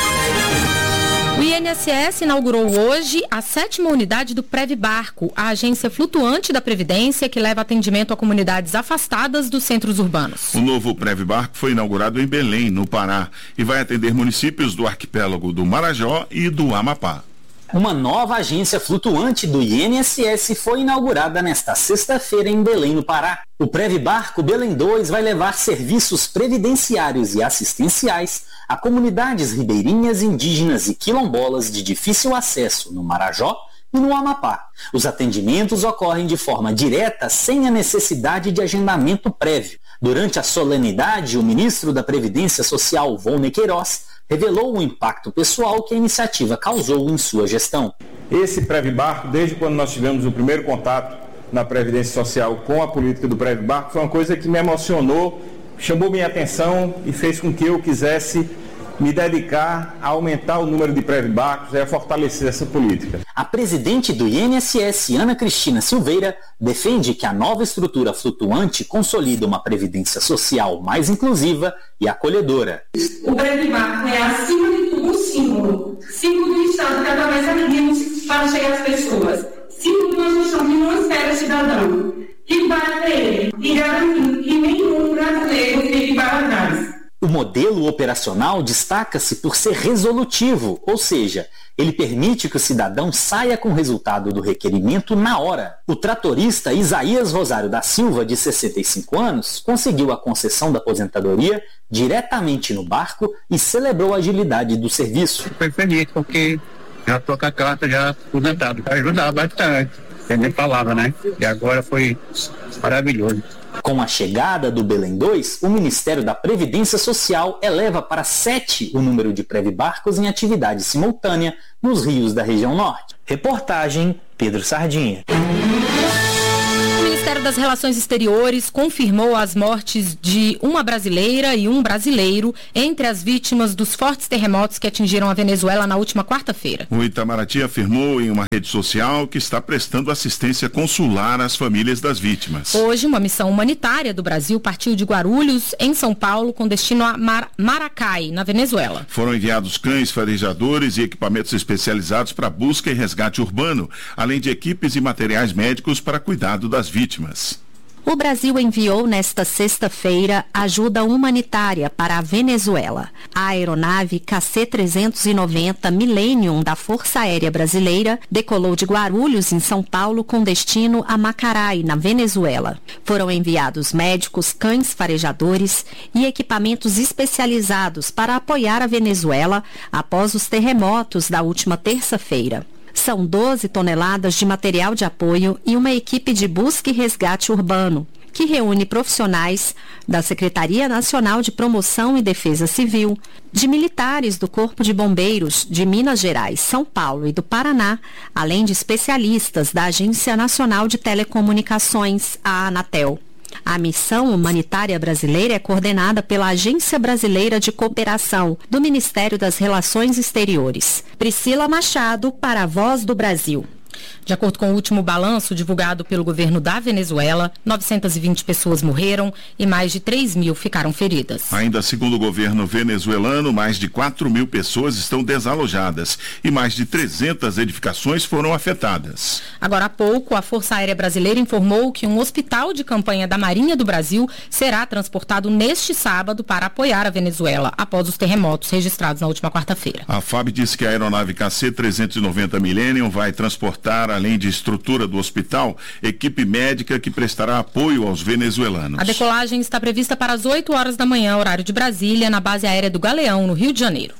O INSS inaugurou hoje a 7ª unidade do Previbarco, a agência flutuante da Previdência que leva atendimento a comunidades afastadas dos centros urbanos. O novo Previbarco foi inaugurado em Belém, no Pará, e vai atender municípios do arquipélago do Marajó e do Amapá. Uma nova agência flutuante do INSS foi inaugurada nesta sexta-feira em Belém, no Pará. O Previbarco Belém 2 vai levar serviços previdenciários e assistenciais a comunidades ribeirinhas, indígenas e quilombolas de difícil acesso no Marajó e no Amapá. Os atendimentos ocorrem de forma direta, sem a necessidade de agendamento prévio. Durante a solenidade, o ministro da Previdência Social, Volney Queiroz, revelou o impacto pessoal que a iniciativa causou em sua gestão. Esse Previbarco, desde quando nós tivemos o primeiro contato na Previdência Social com a política do Previbarco, foi uma coisa que me emocionou, chamou minha atenção e fez com que eu quisesse me dedicar a aumentar o número de Previbarcos e a fortalecer essa política. A presidente do INSS, Ana Cristina Silveira, defende que a nova estrutura flutuante consolida uma previdência social mais inclusiva e acolhedora. O Previbarco é, acima de tudo, um símbolo do Estado que atravessa rios para chegar às pessoas, símbolo de uma gestão que não espera cidadão, que bate ele e garantindo que nenhum brasileiro fique para trás. O modelo operacional destaca-se por ser resolutivo, ou seja, ele permite que o cidadão saia com o resultado do requerimento na hora. O tratorista Isaías Rosário da Silva, de 65 anos, conseguiu a concessão da aposentadoria diretamente no barco e celebrou a agilidade do serviço. Fiquei feliz porque já estou com a carta já aposentado, para ajudar bastante. Entender palavra, né? E agora foi maravilhoso. Com a chegada do Belém 2, o Ministério da Previdência Social eleva para 7 o número de Previbarcos em atividade simultânea nos rios da região norte. Reportagem Pedro Sardinha. O Ministério das Relações Exteriores confirmou as mortes de uma brasileira e um brasileiro entre as vítimas dos fortes terremotos que atingiram a Venezuela na última quarta-feira. O Itamaraty afirmou em uma rede social que está prestando assistência consular às famílias das vítimas. Hoje, uma missão humanitária do Brasil partiu de Guarulhos, em São Paulo, com destino a Maracay, na Venezuela. Foram enviados cães farejadores e equipamentos especializados para busca e resgate urbano, além de equipes e materiais médicos para cuidado das vítimas. O Brasil enviou nesta sexta-feira ajuda humanitária para a Venezuela. A aeronave KC-390 Millennium da Força Aérea Brasileira decolou de Guarulhos, em São Paulo, com destino a Macarai, na Venezuela. Foram enviados médicos, cães farejadores e equipamentos especializados para apoiar a Venezuela após os terremotos da última terça-feira. São 12 toneladas de material de apoio e uma equipe de busca e resgate urbano, que reúne profissionais da Secretaria Nacional de Promoção e Defesa Civil, de militares do Corpo de Bombeiros de Minas Gerais, São Paulo e do Paraná, além de especialistas da Agência Nacional de Telecomunicações, a Anatel. A missão humanitária brasileira é coordenada pela Agência Brasileira de Cooperação do Ministério das Relações Exteriores. Priscila Machado, para a Voz do Brasil. De acordo com o último balanço divulgado pelo governo da Venezuela, 920 pessoas morreram e mais de 3 mil ficaram feridas. Ainda segundo o governo venezuelano, mais de 4 mil pessoas estão desalojadas e mais de 300 edificações foram afetadas. Agora há pouco, a Força Aérea Brasileira informou que um hospital de campanha da Marinha do Brasil será transportado neste sábado para apoiar a Venezuela, após os terremotos registrados na última quarta-feira. A FAB disse que a aeronave KC-390 Millennium vai transportar, além de estrutura do hospital, equipe médica que prestará apoio aos venezuelanos. A decolagem está prevista para as 8 horas da manhã, horário de Brasília, na base aérea do Galeão, no Rio de Janeiro.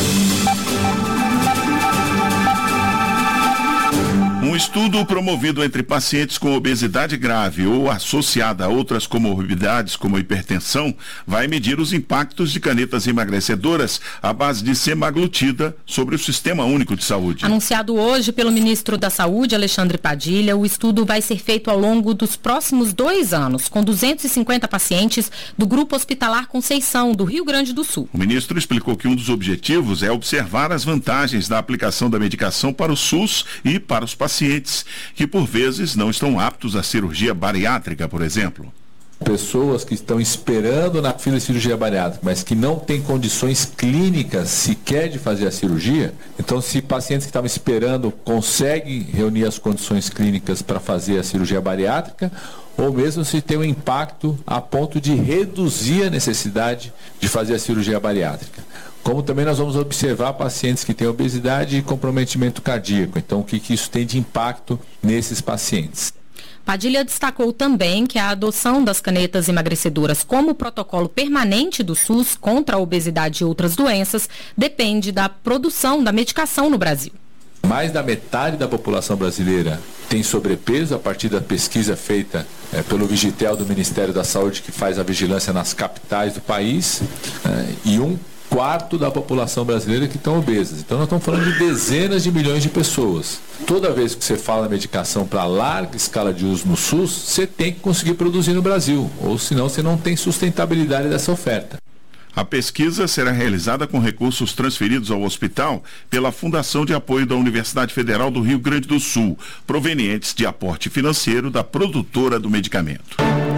Um estudo promovido entre pacientes com obesidade grave ou associada a outras comorbidades como hipertensão vai medir os impactos de canetas emagrecedoras à base de semaglutida sobre o Sistema Único de Saúde. Anunciado hoje pelo ministro da Saúde, Alexandre Padilha, o estudo vai ser feito ao longo dos próximos 2 anos, com 250 pacientes do Grupo Hospitalar Conceição, do Rio Grande do Sul. O ministro explicou que um dos objetivos é observar as vantagens da aplicação da medicação para o SUS e para os pacientes que por vezes não estão aptos à cirurgia bariátrica, por exemplo. Pessoas que estão esperando na fila de cirurgia bariátrica, mas que não têm condições clínicas sequer de fazer a cirurgia. Então, se pacientes que estavam esperando conseguem reunir as condições clínicas para fazer a cirurgia bariátrica, ou mesmo se tem um impacto a ponto de reduzir a necessidade de fazer a cirurgia bariátrica. Como também nós vamos observar pacientes que têm obesidade e comprometimento cardíaco. Então, o que isso tem de impacto nesses pacientes? Padilha destacou também que a adoção das canetas emagrecedoras como protocolo permanente do SUS contra a obesidade e outras doenças depende da produção da medicação no Brasil. Mais da metade da população brasileira têm sobrepeso, a partir da pesquisa feita pelo Vigitel do Ministério da Saúde, que faz a vigilância nas capitais do país, e 1/4 da população brasileira que estão obesas. Então nós estamos falando de dezenas de milhões de pessoas. Toda vez que você fala medicação para larga escala de uso no SUS, você tem que conseguir produzir no Brasil, ou senão você não tem sustentabilidade dessa oferta. A pesquisa será realizada com recursos transferidos ao hospital pela Fundação de Apoio da Universidade Federal do Rio Grande do Sul, provenientes de aporte financeiro da produtora do medicamento.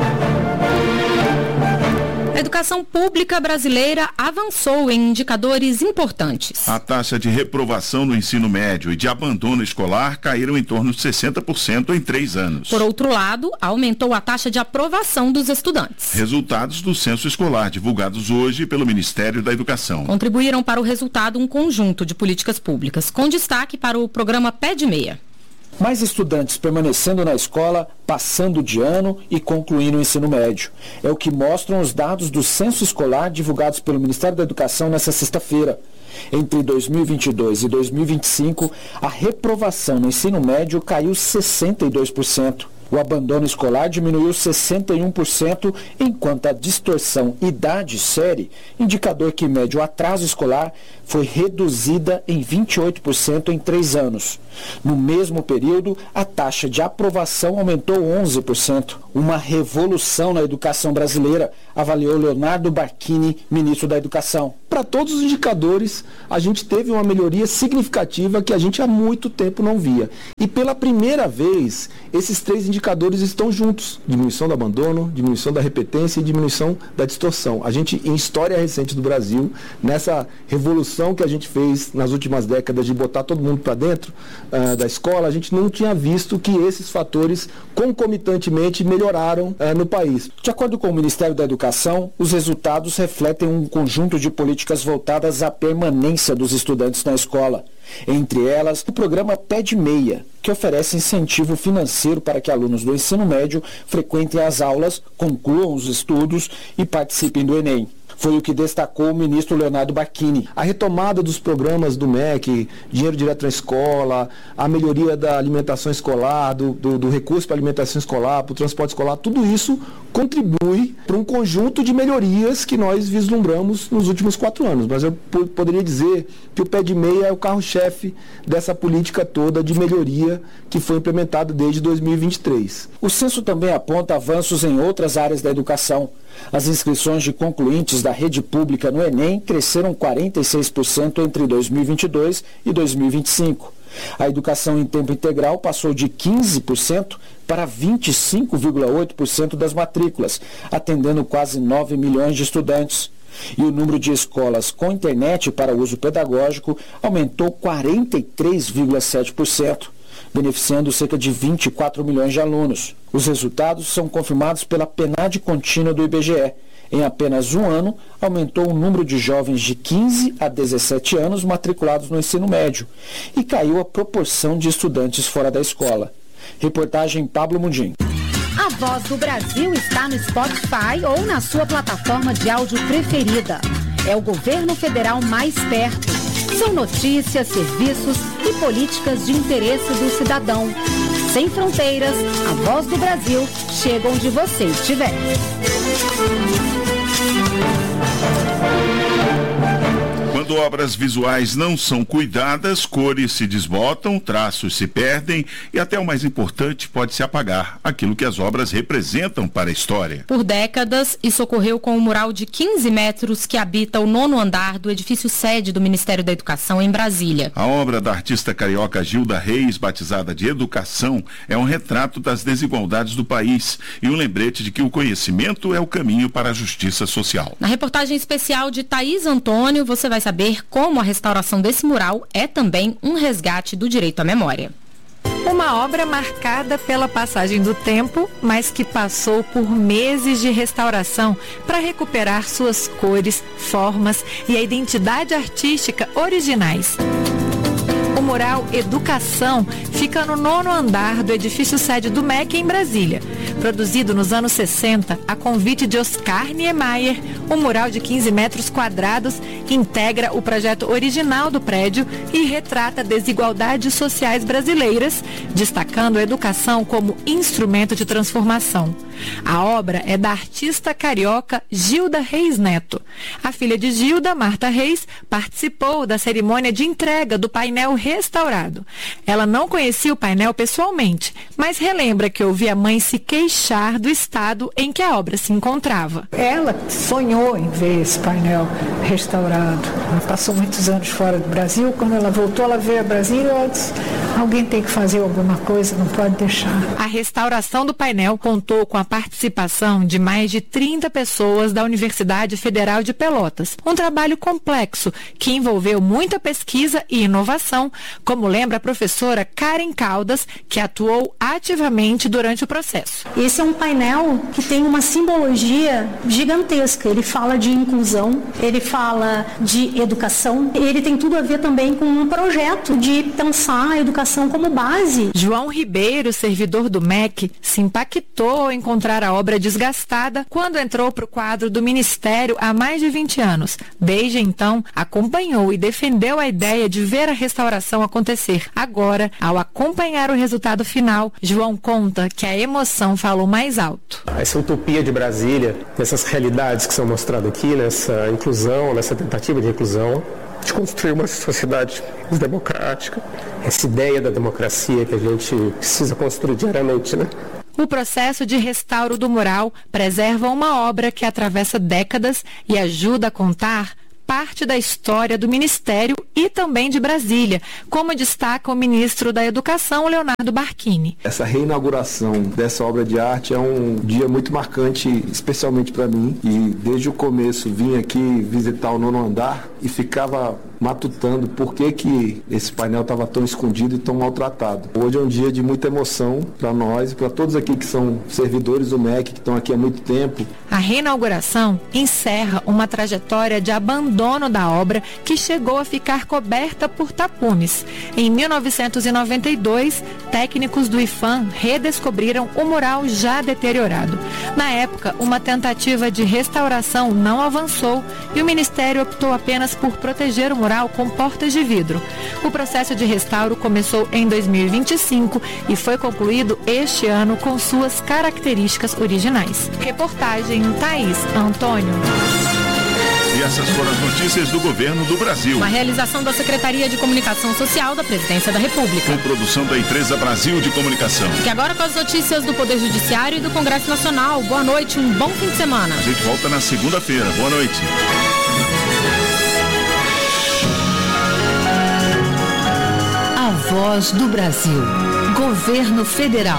A educação pública brasileira avançou em indicadores importantes. A taxa de reprovação no ensino médio e de abandono escolar caíram em torno de 60% em 3 anos. Por outro lado, aumentou a taxa de aprovação dos estudantes. Resultados do censo escolar divulgados hoje pelo Ministério da Educação contribuíram para o resultado um conjunto de políticas públicas, com destaque para o programa Pé de Meia. Mais estudantes permanecendo na escola, passando de ano e concluindo o ensino médio. É o que mostram os dados do censo escolar divulgados pelo Ministério da Educação nesta sexta-feira. Entre 2022 e 2025, a reprovação no ensino médio caiu 62%. O abandono escolar diminuiu 61%, enquanto a distorção idade-série, indicador que mede o atraso escolar, foi reduzida em 28% em 3 anos. No mesmo período, a taxa de aprovação aumentou 11%. Uma revolução na educação brasileira, avaliou Leonardo Barchini, ministro da Educação. Para todos os indicadores, a gente teve uma melhoria significativa que a gente há muito tempo não via. E pela primeira vez, esses 3 indicadores estão juntos. Diminuição do abandono, diminuição da repetência e diminuição da distorção. A gente, em história recente do Brasil, nessa revolução que a gente fez nas últimas décadas de botar todo mundo para dentro da escola, a gente não tinha visto que esses fatores concomitantemente melhoraram no país. De acordo com o Ministério da Educação, os resultados refletem um conjunto de políticas voltadas à permanência dos estudantes na escola. Entre elas, o programa Pé de Meia, que oferece incentivo financeiro para que alunos do ensino médio frequentem as aulas, concluam os estudos e participem do Enem. Foi o que destacou o ministro Leonardo Barchini. A retomada dos programas do MEC, dinheiro direto na escola, a melhoria da alimentação escolar, do recurso para a alimentação escolar, para o transporte escolar, tudo isso contribui para um conjunto de melhorias que nós vislumbramos nos últimos 4 anos. Mas eu poderia dizer que o Pé de Meia é o carro-chefe dessa política toda de melhoria que foi implementada desde 2023. O censo também aponta avanços em outras áreas da educação. As inscrições de concluintes da rede pública no Enem cresceram 46% entre 2022 e 2025. A educação em tempo integral passou de 15% para 25,8% das matrículas, atendendo quase 9 milhões de estudantes. E o número de escolas com internet para uso pedagógico aumentou 43,7%. beneficiando cerca de 24 milhões de alunos. Os resultados são confirmados pela PNAD contínua do IBGE. Em apenas um ano, aumentou o número de jovens de 15 a 17 anos matriculados no ensino médio e caiu a proporção de estudantes fora da escola. Reportagem Pablo Mundim. A Voz do Brasil está no Spotify ou na sua plataforma de áudio preferida. É o governo federal mais perto. São notícias, serviços e políticas de interesse do cidadão. Sem fronteiras, a Voz do Brasil chega onde você estiver. Quando obras visuais não são cuidadas, cores se desbotam, traços se perdem e até o mais importante, pode se apagar aquilo que as obras representam para a história. Por décadas, isso ocorreu com o mural de 15 metros que habita o 9º andar do edifício sede do Ministério da Educação em Brasília. A obra da artista carioca Gilda Reis, batizada de Educação, é um retrato das desigualdades do país e um lembrete de que o conhecimento é o caminho para a justiça social. Na reportagem especial de Thaís Antônio, você vai saber como a restauração desse mural é também um resgate do direito à memória. Uma obra marcada pela passagem do tempo, mas que passou por meses de restauração para recuperar suas cores, formas e a identidade artística originais. O mural Educação fica no 9º andar do edifício sede do MEC em Brasília. Produzido nos anos 60, a convite de Oscar Niemeyer, o mural de 15 metros quadrados integra o projeto original do prédio e retrata desigualdades sociais brasileiras, destacando a educação como instrumento de transformação. A obra é da artista carioca Gilda Reis Neto. A filha de Gilda, Marta Reis, participou da cerimônia de entrega do painel restaurado. Ela não conhecia o painel pessoalmente, mas relembra que ouvia a mãe se queixar do estado em que a obra se encontrava. Ela sonhou em ver esse painel restaurado. Ela passou muitos anos fora do Brasil. Quando ela voltou, ela veio a Brasília e ela disse: alguém tem que fazer alguma coisa, não pode deixar. A restauração do painel contou com a participação de mais de 30 pessoas da Universidade Federal de Pelotas. Um trabalho complexo que envolveu muita pesquisa e inovação, como lembra a professora Karen Caldas, que atuou ativamente durante o processo. Esse é um painel que tem uma simbologia gigantesca. Ele fala de inclusão, ele fala de educação, ele tem tudo a ver também com um projeto de pensar a educação como base. João Ribeiro, servidor do MEC, se impactou ao encontrar a obra desgastada quando entrou para o quadro do Ministério há mais de 20 anos. Desde então, acompanhou e defendeu a ideia de ver a restauração acontecer. Agora, ao acompanhar o resultado final, João conta que a emoção falou mais alto. Essa utopia de Brasília, essas realidades que são mostradas aqui, nessa inclusão, nessa tentativa de inclusão, de construir uma sociedade mais democrática, essa ideia da democracia que a gente precisa construir diariamente, né? O processo de restauro do mural preserva uma obra que atravessa décadas e ajuda a contar parte da história do Ministério e também de Brasília, como destaca o ministro da Educação, Leonardo Barquini. Essa reinauguração dessa obra de arte é um dia muito marcante, especialmente para mim, e desde o começo vim aqui visitar o 9º andar e ficava matutando por que esse painel estava tão escondido e tão maltratado. Hoje é um dia de muita emoção para nós e para todos aqui que são servidores do MEC, que estão aqui há muito tempo. A reinauguração encerra uma trajetória de abandono da obra que chegou a ficar coberta por tapumes. Em 1992, técnicos do IPHAN redescobriram o mural já deteriorado. Na época, uma tentativa de restauração não avançou e o Ministério optou apenas por proteger o mural com portas de vidro. O processo de restauro começou em 2025 e foi concluído este ano com suas características originais. Reportagem Thaís Antônio. E essas foram as notícias do governo do Brasil. Uma realização da Secretaria de Comunicação Social da Presidência da República. Com produção da empresa Brasil de Comunicação. E agora com as notícias do Poder Judiciário e do Congresso Nacional. Boa noite, um bom fim de semana. A gente volta na segunda-feira. Boa noite. A Voz do Brasil. Governo Federal.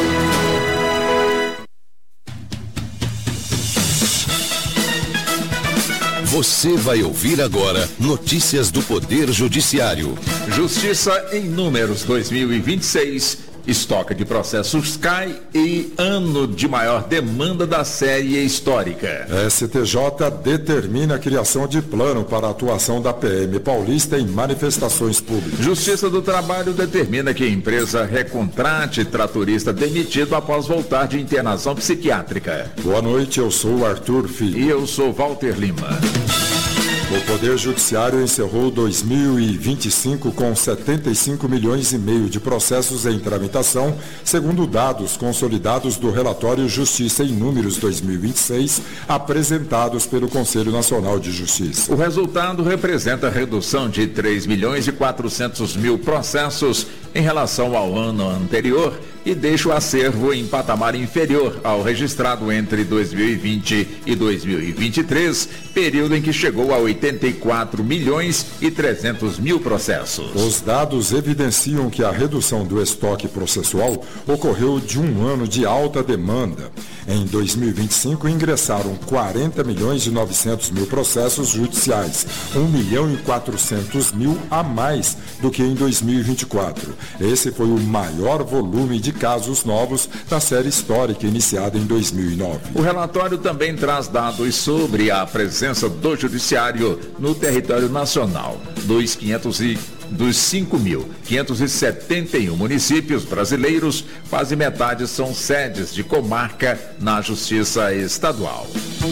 Você vai ouvir agora notícias do Poder Judiciário. Justiça em Números 2026. Estoque de processos cai e ano de maior demanda da série histórica. STJ determina a criação de plano para a atuação da PM Paulista em manifestações públicas. Justiça do Trabalho determina que a empresa recontrate tratorista demitido após voltar de internação psiquiátrica. Boa noite, eu sou Arthur Filho. E eu sou Walter Lima. O Poder Judiciário encerrou 2025 com 75 milhões e meio de processos em tramitação, segundo dados consolidados do relatório Justiça em Números 2026, apresentados pelo Conselho Nacional de Justiça. O resultado representa a redução de 3 milhões e 400 mil processos em relação ao ano anterior e deixa o acervo em patamar inferior ao registrado entre 2020 e 2023, período em que chegou a 84 milhões e 300 mil processos. Os dados evidenciam que a redução do estoque processual ocorreu de um ano de alta demanda. Em 2025, ingressaram 40 milhões e 900 mil processos judiciais, 1 milhão e 400 mil a mais do que em 2024. Esse foi o maior volume de casos novos da série histórica iniciada em 2009. O relatório também traz dados sobre a presença do judiciário no território nacional. Dos 500 Dos 5.571 municípios brasileiros, quase metade são sedes de comarca na Justiça Estadual.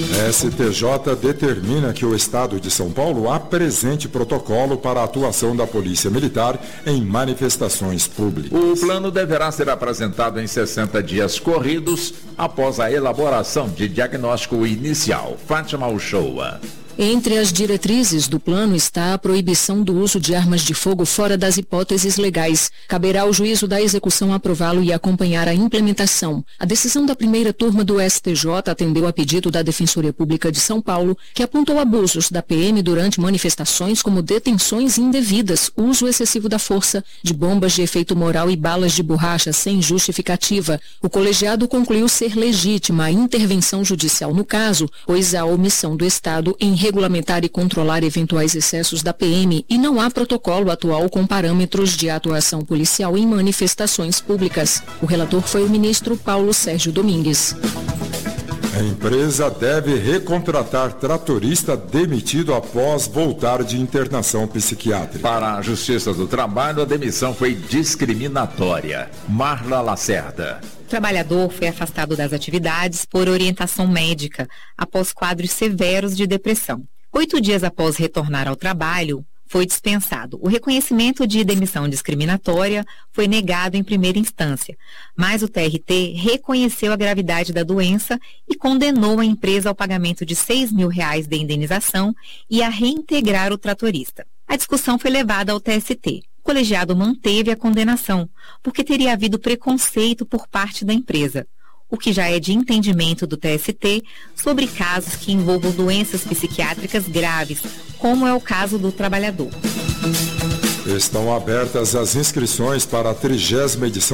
STJ determina que o Estado de São Paulo apresente protocolo para a atuação da Polícia Militar em manifestações públicas. O plano deverá ser apresentado em 60 dias corridos após a elaboração de diagnóstico inicial. Fátima Uchoa. Entre as diretrizes do plano está a proibição do uso de armas de fogo fora das hipóteses legais. Caberá ao juízo da execução aprová-lo e acompanhar a implementação. A decisão da primeira turma do STJ atendeu a pedido da Defensoria Pública de São Paulo, que apontou abusos da PM durante manifestações como detenções indevidas, uso excessivo da força, de bombas de efeito moral e balas de borracha sem justificativa. O colegiado concluiu ser legítima a intervenção judicial no caso, pois há omissão do Estado em regulamentar e controlar eventuais excessos da PM e não há protocolo atual com parâmetros de atuação policial em manifestações públicas. O relator foi o ministro Paulo Sérgio Domingues. A empresa deve recontratar tratorista demitido após voltar de internação psiquiátrica. Para a Justiça do Trabalho, a demissão foi discriminatória. Marla Lacerda. O trabalhador foi afastado das atividades por orientação médica após quadros severos de depressão. 8 dias após retornar ao trabalho, foi dispensado. O reconhecimento de demissão discriminatória foi negado em primeira instância, mas o TRT reconheceu a gravidade da doença e condenou a empresa ao pagamento de R$6 mil de indenização e a reintegrar o tratorista. A discussão foi levada ao TST. O colegiado manteve a condenação, porque teria havido preconceito por parte da empresa, o que já é de entendimento do TST sobre casos que envolvam doenças psiquiátricas graves, como é o caso do trabalhador. Estão abertas as inscrições para a 30ª edição